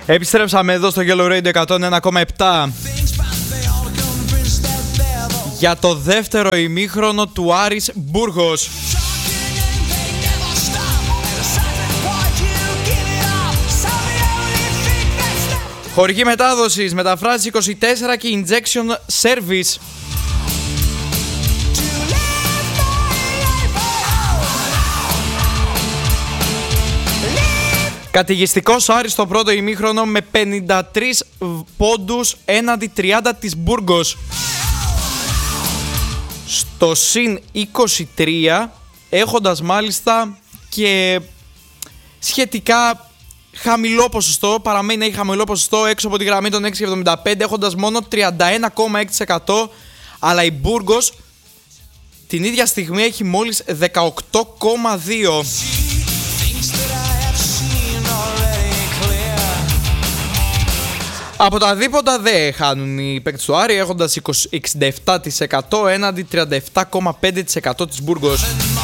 Επιστρέψαμε εδώ στο Yellow Radio 101,7 για το δεύτερο ημίχρονο του Άρης Μπούργος. Χορηγή μετάδοσης, μεταφράσεις 24 και injection service. Κατηγιστικός Άρης στο πρώτο ημίχρονο με 53 πόντους έναντι 30 της Μπούργος. Στο συν 23, έχοντας μάλιστα και σχετικά χαμηλό ποσοστό, παραμένει να έχει χαμηλό ποσοστό έξω από τη γραμμή των 6,75, έχοντας μόνο 31,6%, αλλά η Μπούργος την ίδια στιγμή έχει μόλις 18,2%. Από τα δίποτα δεν χάνουν οι παίκτες του Άρη, έχοντας 67% έναντι 37,5% της Μπούργος.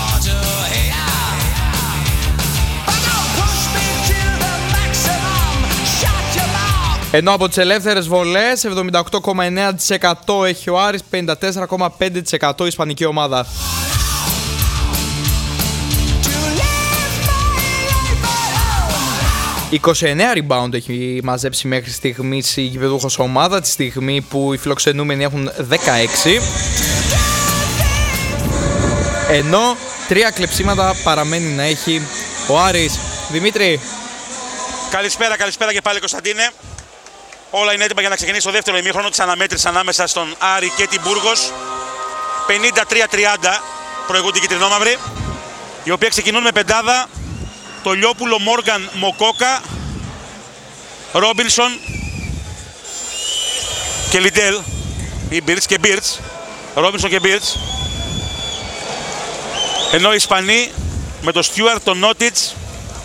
Ενώ από τις ελεύθερες βολές 78,9% έχει ο Άρης, 54,5% η ισπανική ομάδα. «29 rebound έχει μαζέψει μέχρι στιγμής η γηπεδούχος ομάδα, τη στιγμή που οι φιλοξενούμενοι έχουν 16. Ενώ 3 κλεψίματα παραμένει να έχει ο Άρης. Δημήτρη. Καλησπέρα και πάλι, Κωνσταντίνε. Όλα είναι έτοιμα για να ξεκινήσει το δεύτερο ημίχρονο της αναμέτρησης ανάμεσα στον Άρη και την Μπούργος. 53-30 προηγούνται οι κυτρινόμαυροι, οι οποίοι ξεκινούν με πεντάδα το Λιόπουλο, Μόργαν, Μοκόκα, Ρόμπινσον και Λιντέλ, ή Μπίρτς και Μπίρτς, Ρόμπινσον και Μπίρτς. Ενώ οι Ισπανοί με τον Στιούαρτ, τον Νότιτς,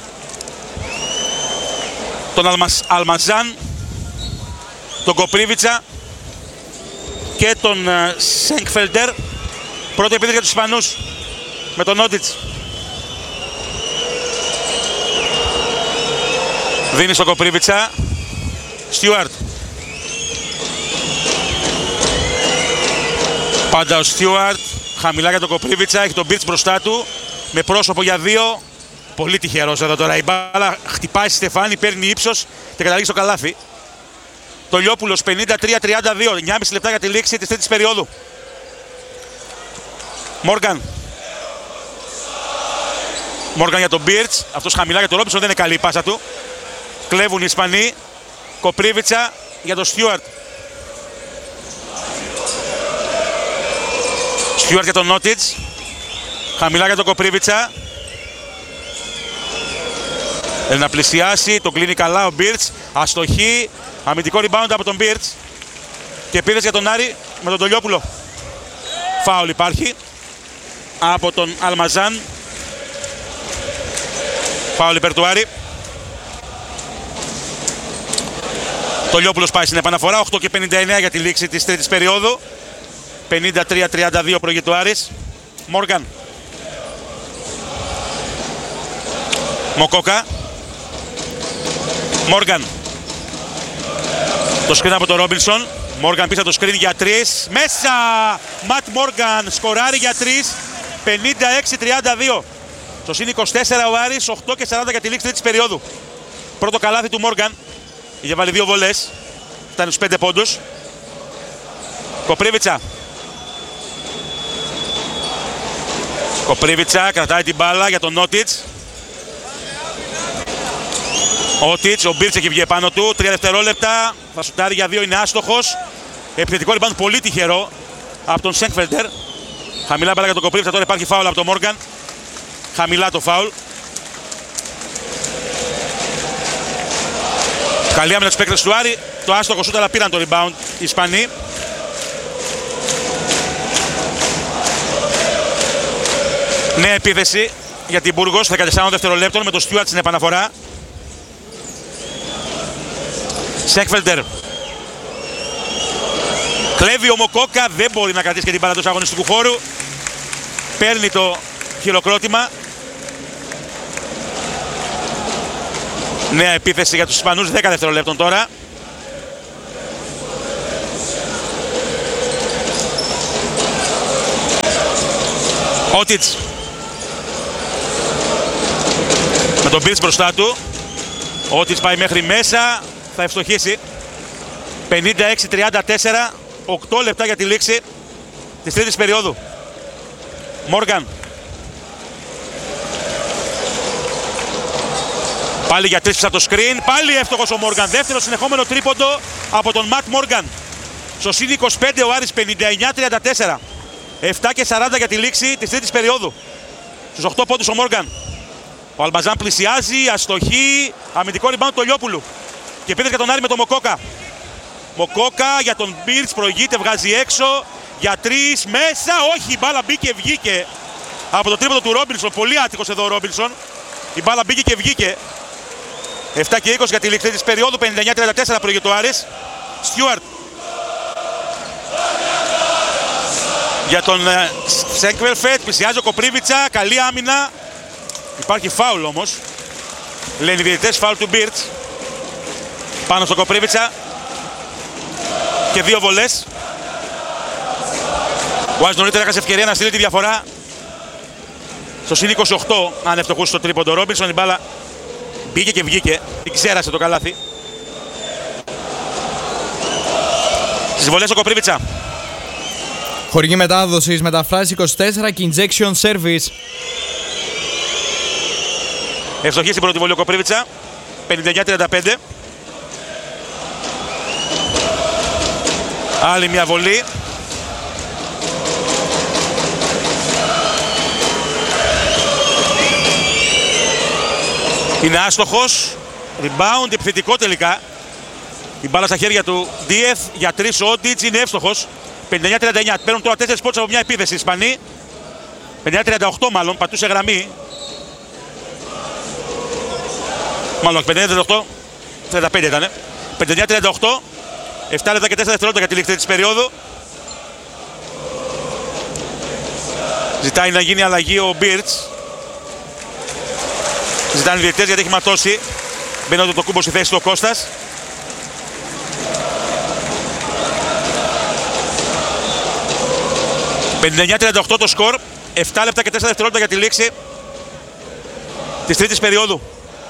τον Αλμαζάν, τον Κοπρίβιτσα και τον Σέγκφελντερ. Πρώτο επίθεση για τους Ισπανούς με τον Νότιτς. Δίνει στον Κοπρίβιτσα. Στιούαρτ. Πάντα ο Στιούαρτ. Χαμηλά για τον Κοπρίβιτσα. Έχει τον Μπίρτς μπροστά του. Με πρόσωπο για 2. Πολύ τυχερός εδώ τώρα. Η μπάλα χτυπάει στη στεφάνη, παίρνει ύψος και καταλήγει στο καλάθι. Το Λιόπουλος 53-32. 9,5 λεπτά για τη λήξη της τρίτης περίοδου. Μόργαν. Μόργαν για τον Μπίρτς. Αυτός χαμηλά για τον Ρόμπινσον. Δεν είναι καλή η πάσα του. Κλέβουν οι Ισπανοί. Κοπρίβιτσα για τον Στιούαρτ. Στιούαρτ για τον Νότιτς. Χαμηλά για τον Κοπρίβιτσα. Θέλει να πλησιάσει. Τον κλείνει καλά ο Μπίρτς. Αστοχή. Αμυντικό rebound από τον Μπίρτς. Και επίθεση για τον Άρη με τον Τολιόπουλο. Φάουλ υπάρχει από τον Αλμαζάν. Φάουλ υπέρ του Άρη. Τολιόπουλος πάει στην επαναφορά. 8:59 για τη λήξη της τρίτης περίοδου. 53-32 προηγείται ο Άρης. Μόργαν. Μοκόκα. Μόργαν. Το σκριν από τον Ρόμπινσον. Μόργαν πίσω το σκριν για 3. Μέσα! Ματ Μόργαν σκοράρει για 3. 56-32. Το συν 24 ο Άρης. 8:40 για τη λήξη της περίοδου. Πρώτο καλάθι του Μόργαν. Είχε βάλει 2 βολές. Φτάνει στους 5 πόντους. Κοπρίβιτσα. Κοπρίβιτσα κρατάει την μπάλα για τον Νότιτς. Ο Μπίρτς έχει βγει επάνω του. 3 δευτερόλεπτα. Θα σουτάρει για 2, είναι άστοχος. Επιθετικό rebound πολύ τυχερό από τον Σέγκφελντερ. Χαμηλά μπάλα για τον Κοπρίβιτσα. Τώρα υπάρχει φάουλ από τον Μόργαν. Χαμηλά το φάουλ. Καλή άμυνα τους παίκτες του Άρη. Το άστοχο σούτ, αλλά πήραν το rebound οι Ισπανοί. Νέα επίθεση για την Μπούργος. 14 δευτερολέπτων με τον Στιούαρτ στην επαναφορά. Σέγκφελντερ. Κλέβει ο Μοκόκα, δεν μπορεί να κρατήσει και την μπάλα του αγωνιστικού χώρου. Παίρνει το χειροκρότημα. Νέα επίθεση για τους Ισπανούς, 10 δευτερολέπτων τώρα. Ότιτς με τον Μπίρτς μπροστά του. Ότιτς πάει μέχρι μέσα, θα ευστοχίσει. 56-34, 8 λεπτά για τη λήξη της τρίτης περίοδου. Μόργαν. Πάλι για 3 πίσω από το screen, πάλι εύστοχος ο Μόργαν. Δεύτερο συνεχόμενο τρίποντο από τον Ματ Μόργαν. Στο συν 25 ο Άρης, 59-34. 7-40 για τη λήξη της τρίτης περίοδου. Στους 8 πόντους ο Μόργαν. Ο Αλμπαζάν πλησιάζει, αστοχή, αμυντικό rebound του Λιόπουλου. Και πήρε για τον Άρη με τον Μοκόκα. Μοκόκα για τον Μπίρτς, προηγείται, βγάζει έξω. Για 3, μέσα, όχι, η μπάλα μπήκε, βγήκε. Από το τρίποντο του Ρόμπινσον, πολύ άτυχος εδώ ο Ρόμπινσον. Η μπάλα μπήκε και βγήκε. 7 και 20 για τη λήξη της περίοδου, 59-34 προηγείται ο Άρης. Στιούαρτ. Για τον Σέγκβελφετ, πλησιάζει ο Κοπρίβιτσα, καλή άμυνα. Υπάρχει φάουλ όμως. Λένε οι διαιτητές, φάουλ του Μπίρτς. Πάνω στο Κοπρίβιτσα. Και 2 βολές. Ο Άρης νωρίτερα έχασε ευκαιρία να στείλει τη διαφορά στο συν 28, αν ευτοχούσε στο τρίποντο. Ρόμπινσον, η μπάλα μπήκε και βγήκε. Την ξέρασε το καλάθι. Στις βολές ο Κοπρίβιτσα. Χορηγή μετάδοσης, μεταφράση 24 και injection service. Ευστοχή στην πρώτη βολή ο Κοπρίβιτσα. 59-35. Άλλη μια βολή. Είναι άστοχος. Rebound, επιθετικό τελικά. Η μπάλα στα χέρια του Ντίεθ. Για 3 ο Ότιτς, είναι εύστοχος. 59-39. Παίρνουν τώρα 4 πόντους από μια επίθεση οι Ισπανοί. 59-38 μάλλον, πατούσε γραμμή. Μάλλον 59-38. 35 ήτανε. 59-38. 7 λεπτά και 4 δευτερόλεπτα για τη λήξη της περίοδου. Ζητάει να γίνει αλλαγή ο Μπίρτς. Ζητάνε οι διαιτητές γιατί έχει ματώσει. Μπαίνει το κούμπο στη θέση του ο Κώστας. «59-38 το σκορ. 7 λεπτά και 4 δευτερόλεπτα για τη λήξη της τρίτης περίοδου.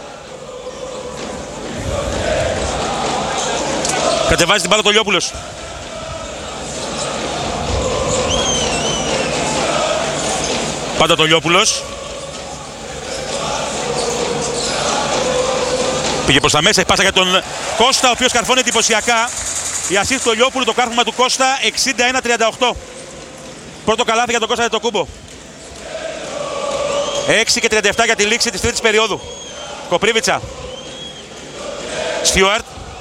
Κατεβάζει την μπάλα το Λιόπουλος. Πάντα το Λιόπουλος. Πήγε προς τα μέσα, πάσα για τον Κώστα, ο οποίος καρφώνει εντυπωσιακά. Η assist του Λιόπουλου, το κάρφωμα του Κώστα, 61-38. Πρώτο καλάθι για τον Κώστα Αντετοκούμπο. 6 και 37 για τη λήξη της τρίτης περίοδου. Κοπρίβιτσα. Στιούαρτ.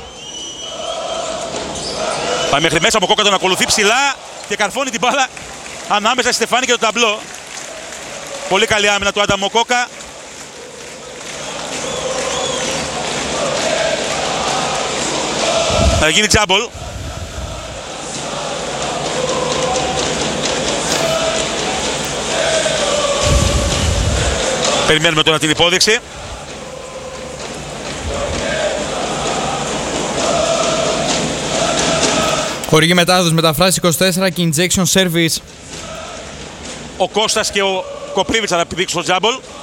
Πάει μέχρι μέσα, από Κόκα τον ακολουθεί ψηλά και καρφώνει την μπάλα ανάμεσα στη Στεφάνη και το ταμπλό. Πολύ καλή άμυνα του Άντα Μοκόκα. Θα γίνει τζάμπολ. Περιμένουμε τώρα την υπόδειξη. Χορηγή μετάδοση, μεταφράση 24 και injection service. Ο Κώστας και ο Κοπρίβιτσα θα πηδήξουν στο τζάμπολ.